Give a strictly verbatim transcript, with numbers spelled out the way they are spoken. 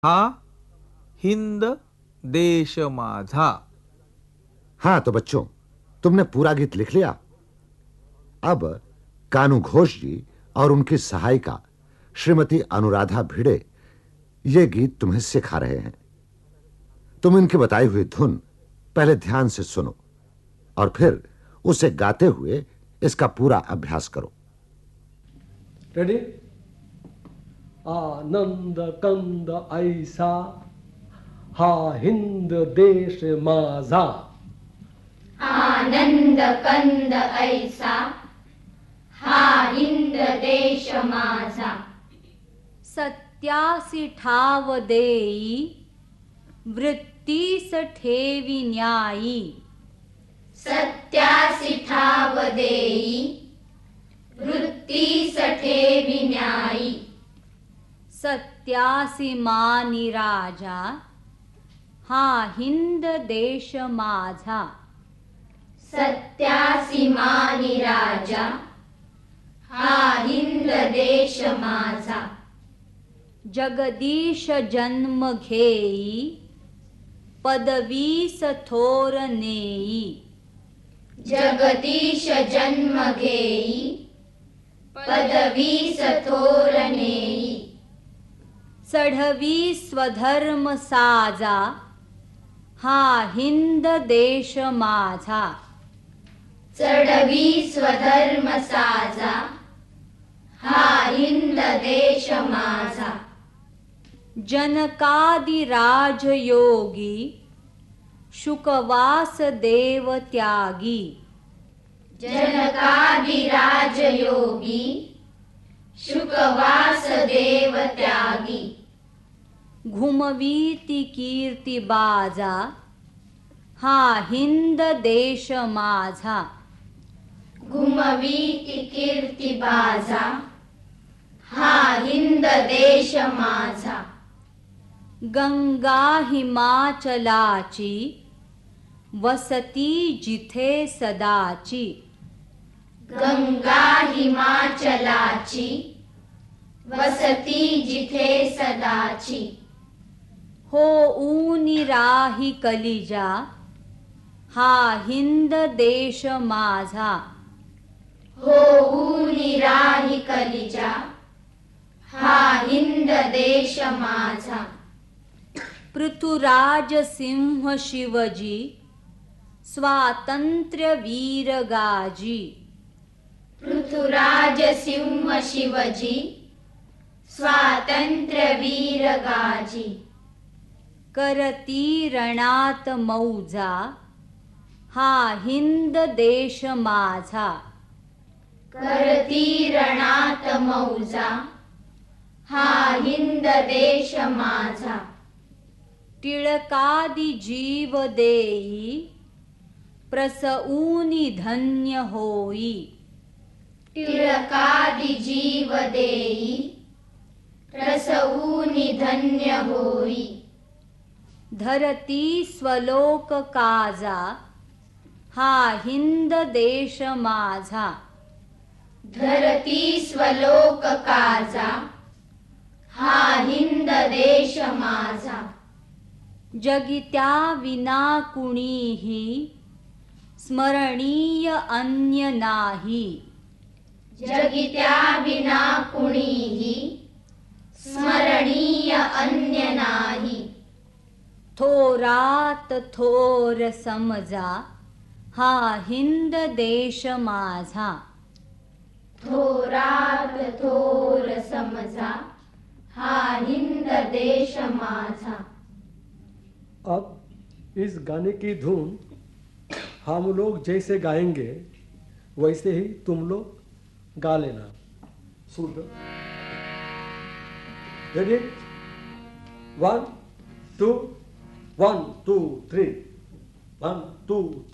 हा हिंद देश माझा। हाँ तो बच्चों, तुमने पूरा गीत लिख लिया। अब कानू घोष जी और उनकी सहायिका श्रीमती अनुराधा भिड़े ये गीत तुम्हें सिखा रहे हैं। तुम इनकी बताई हुई धुन पहले ध्यान से सुनो और फिर उसे गाते हुए इसका पूरा अभ्यास करो। रेडी? आनंद कंद ऐसा हा हिंद देश माझा। आनंद कंद ऐसा हा हिंद देश माझा। सत्यासी ठाव देई वृत्तीस ठेवी न्यायी। सत्यासी ठाव देई वृत्तीस ठेवी न्यायी। सत्यासी मानी राजा हा हिंद देश माझा। सत्यासी मानी राजा हा हिंद देश माझा। जगदीश जन्म घेई पदवीस थोर नेई। जगदीश जन्म घेई पदवीस थोर नेई। सढवी स्वधर्म साजा हा हिंद देश माझा। चढवी स्वधर्म साजा हा हिंद देश माझा। जनकादि राजयोगी शुकवास देव त्यागी। जनकादि राजयोगी शुकवास देव त्यागी। घुमवीति कीर्ति बाजा हा हिंद देश माझा। घुमवीति कीर्ति बाजा हा हिंद देश माझा। गंगा हिमाचलाची वसती जिथे सदाची। गंगा हिमाचलाची वसती जिथे सदाची। हो ऊनी राही कलिजा हा हिंद देश माझा। हो ऊनी राही कलिजा हा हिंद देश माझा। पृथुराज सिंह शिवजी स्वातंत्र्य वीर गाजी। पृथुराज सिंह शिवजी स्वातंत्र्य वीर गाजी। करती रणात मौजा हा हिंद देश माझा। करती रणात मौजा हा हिंद देश माझा। टिळकादि जीव देई प्रसऊनी धन्य होई। टिळकादि जीव देई प्रसऊनी धन्य होई। धरती स्वलोक काजा हा हिंद देश माझा। धरती स्वलोक काजा हा हिंद देश माझा। जगित्या विना कुणीही स्मरणीय अन्य नाही। जगित्या विना कुणीही स्मरणीय अन्य नाही। थोरात थोर समजा हा हिंद देश माझा। थोरात थोर समजा हा हिंद देश माझा। अब इस गाने की धुन हम लोग जैसे गाएंगे वैसे ही तुम लोग गा लेना। सुन low. Ready? One two one two three one two